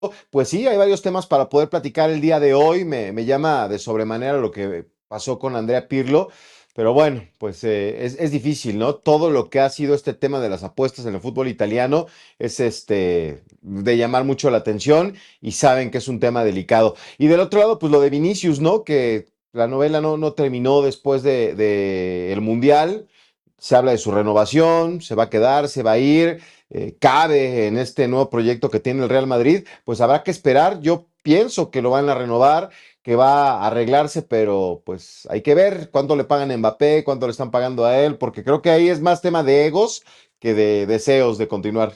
Pues sí, hay varios temas para poder platicar el día de hoy. Me llama de sobremanera lo que pasó con Andrea Pirlo, pero bueno, pues es difícil, ¿no? Todo lo que ha sido este tema de las apuestas en el fútbol italiano es de llamar mucho la atención y saben que es un tema delicado. Y del otro lado, pues lo de Vinicius, ¿no? Que la novela no terminó después de el Mundial. Se habla de su renovación, se va a quedar, se va a ir, cabe en este nuevo proyecto que tiene el Real Madrid, pues habrá que esperar. Yo pienso que lo van a renovar, que va a arreglarse, pero pues hay que ver cuánto le pagan a Mbappé, cuánto le están pagando a él, porque creo que ahí es más tema de egos que de deseos de continuar.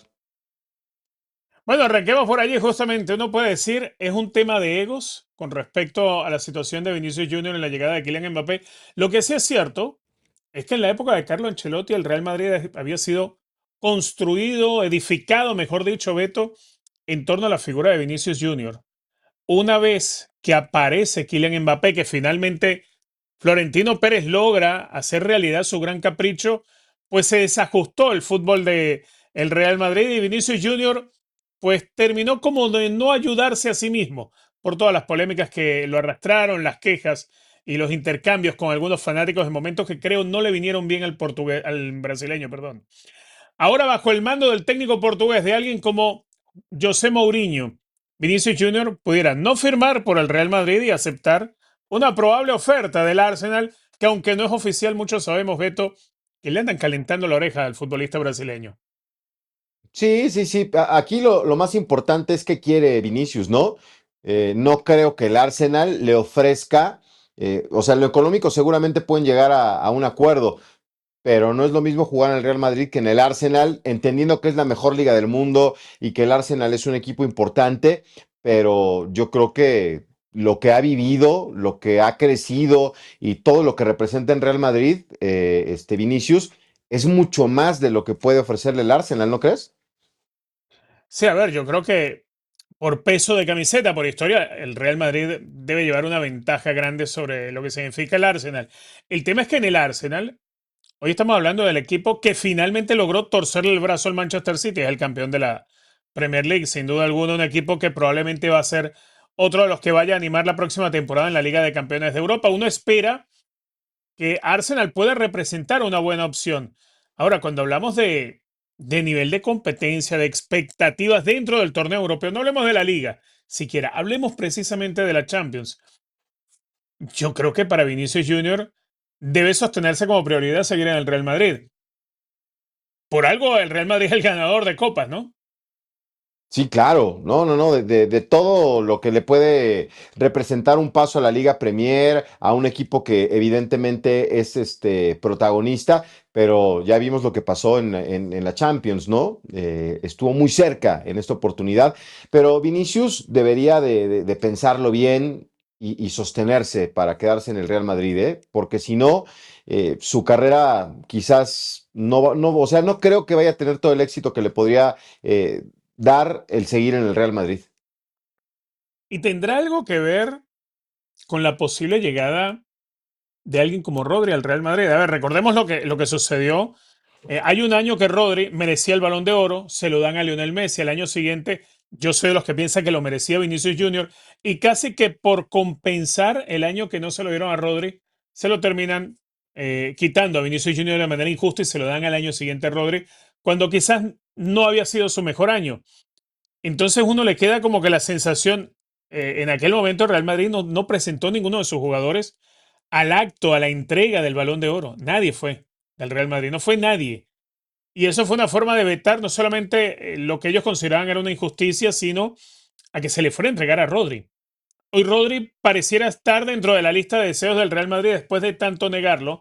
Bueno, arranquemos por allí. Justamente uno puede decir es un tema de egos con respecto a la situación de Vinicius Junior en la llegada de Kylian Mbappé. Lo que sí es cierto es que en la época de Carlo Ancelotti el Real Madrid había sido construido, edificado, mejor dicho, Beto, en torno a la figura de Vinicius Junior. Una vez que aparece Kylian Mbappé, que finalmente Florentino Pérez logra hacer realidad su gran capricho, pues se desajustó el fútbol de el Real Madrid y Vinicius Junior pues terminó como de no ayudarse a sí mismo por todas las polémicas que lo arrastraron, las quejas y los intercambios con algunos fanáticos en momentos que creo no le vinieron bien al portugués, al brasileño, perdón. Ahora bajo el mando del técnico portugués de alguien como José Mourinho, Vinicius Junior pudiera no firmar por el Real Madrid y aceptar una probable oferta del Arsenal, que aunque no es oficial, muchos sabemos, Beto, que le andan calentando la oreja al futbolista brasileño. Sí, sí, sí. Aquí lo más importante es que quiere Vinicius, ¿no? No creo que el Arsenal le ofrezca, o sea, en lo económico seguramente pueden llegar a un acuerdo, pero no es lo mismo jugar en el Real Madrid que en el Arsenal, entendiendo que es la mejor liga del mundo y que el Arsenal es un equipo importante, pero yo creo que lo que ha vivido, lo que ha crecido y todo lo que representa en Real Madrid, Vinicius, es mucho más de lo que puede ofrecerle el Arsenal, ¿no crees? Sí, a ver, yo creo que por peso de camiseta, por historia, el Real Madrid debe llevar una ventaja grande sobre lo que significa el Arsenal. El tema es que en el Arsenal, hoy estamos hablando del equipo que finalmente logró torcerle el brazo al Manchester City, es el campeón de la Premier League, sin duda alguna un equipo que probablemente va a ser otro de los que vaya a animar la próxima temporada en la Liga de Campeones de Europa. Uno espera que Arsenal pueda representar una buena opción. Ahora, cuando hablamos de nivel de competencia, de expectativas dentro del torneo europeo, no hablemos de la liga, siquiera, hablemos precisamente de la Champions. Yo creo que para Vinicius Junior debe sostenerse como prioridad seguir en el Real Madrid. Por algo el Real Madrid es el ganador de copas, ¿no? Sí, claro, no, de todo lo que le puede representar un paso a la Liga Premier, a un equipo que evidentemente es protagonista, pero ya vimos lo que pasó en la Champions, ¿no? Estuvo muy cerca en esta oportunidad, pero Vinicius debería de pensarlo bien y sostenerse para quedarse en el Real Madrid, ¿eh? Porque si no, su carrera quizás no, o sea, no creo que vaya a tener todo el éxito que le podría dar el seguir en el Real Madrid. Y tendrá algo que ver con la posible llegada de alguien como Rodri al Real Madrid. A ver, recordemos lo que sucedió. Hay un año que Rodri merecía el Balón de Oro, se lo dan a Lionel Messi. El año siguiente, yo soy de los que piensan que lo merecía Vinicius Junior y casi que por compensar el año que no se lo dieron a Rodri, se lo terminan quitando a Vinicius Junior de manera injusta y se lo dan al año siguiente a Rodri, cuando quizás no había sido su mejor año. Entonces uno le queda como que la sensación, en aquel momento Real Madrid no presentó ninguno de sus jugadores al acto, a la entrega del Balón de Oro. Nadie fue del Real Madrid, no fue nadie. Y eso fue una forma de vetar no solamente lo que ellos consideraban era una injusticia, sino a que se le fuera a entregar a Rodri. Hoy Rodri pareciera estar dentro de la lista de deseos del Real Madrid después de tanto negarlo.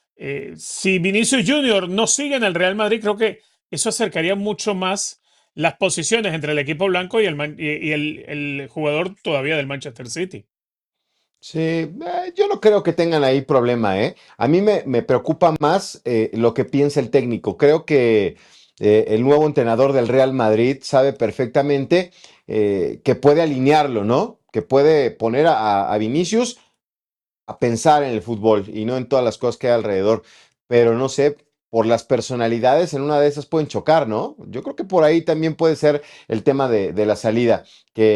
Si Vinicius Junior no sigue en el Real Madrid, creo que eso acercaría mucho más las posiciones entre el equipo blanco y el jugador todavía del Manchester City. Sí, yo no creo que tengan ahí problema, ¿eh? A mí me preocupa más lo que piensa el técnico. Creo que el nuevo entrenador del Real Madrid sabe perfectamente que puede alinearlo, ¿no? Que puede poner a Vinicius a pensar en el fútbol y no en todas las cosas que hay alrededor. Pero no sé, por las personalidades, en una de esas pueden chocar, ¿no? Yo creo que por ahí también puede ser el tema de la salida, que